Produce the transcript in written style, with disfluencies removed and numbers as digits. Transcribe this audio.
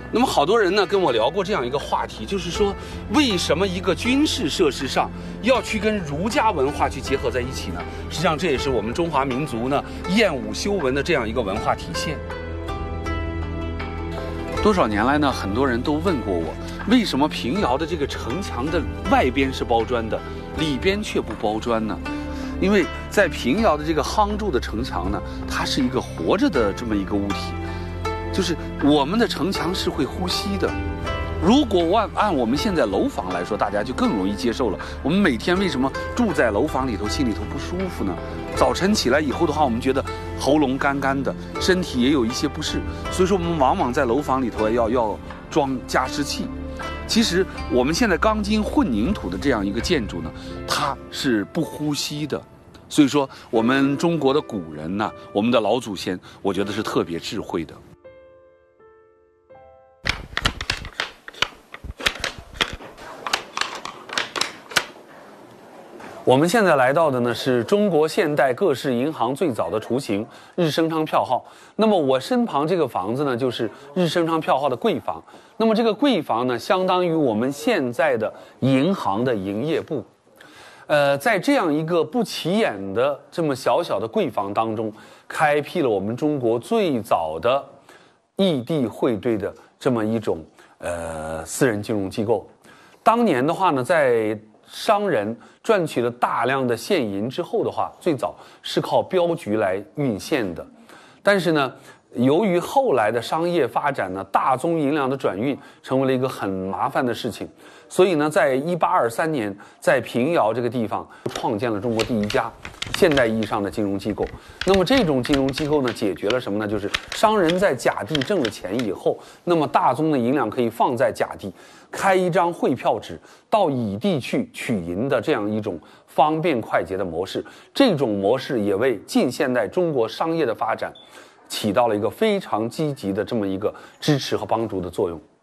那么好多人呢跟我聊过这样一个话题，就是说为什么一个军事设施上要去跟儒家文化去结合在一起呢？实际上这也是我们中华民族呢厌武修文的这样一个文化体现。多少年来呢，很多人都问过我，为什么平遥的这个城墙的外边是包砖的，里边却不包砖呢？因为在平遥的这个夯筑的城墙呢，它是一个活着的这么一个物体。就是我们的城墙是会呼吸的，如果按我们现在楼房来说，大家就更容易接受了。我们每天为什么住在楼房里头，心里头不舒服呢？早晨起来以后的话，我们觉得喉咙干干的，身体也有一些不适，所以说我们往往在楼房里头要装加湿器。其实我们现在钢筋混凝土的这样一个建筑呢，它是不呼吸的。所以说我们中国的古人呢，我们的老祖先，我觉得是特别智慧的。我们现在来到的呢是中国现代各式银行最早的雏形——日升昌票号。那么我身旁这个房子呢，就是日升昌票号的柜房。那么这个柜房呢，相当于我们现在的银行的营业部。在这样一个不起眼的这么小小的柜房当中，开辟了我们中国最早的异地汇兑的这么一种私人金融机构。当年的话呢，在商人赚取了大量的现银之后的话，最早是靠镖局来运现的。但是呢，由于后来的商业发展呢，大宗银两的转运成为了一个很麻烦的事情。所以呢，在1823年，在平遥这个地方创建了中国第一家现代意义上的金融机构。那么这种金融机构呢，解决了什么呢？就是商人在甲地挣了钱以后，那么大宗的银两可以放在甲地，开一张汇票纸到乙地去取银的这样一种方便快捷的模式。这种模式也为近现代中国商业的发展起到了一个非常积极的这么一个支持和帮助的作用。